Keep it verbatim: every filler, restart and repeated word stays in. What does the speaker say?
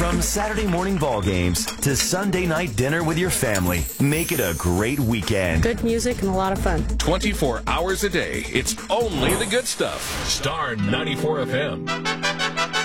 From Saturday morning ball games to Sunday night dinner with your family, make it a great weekend. Good music and a lot of fun. twenty-four hours a day. It's only the good stuff. Star ninety-four F M.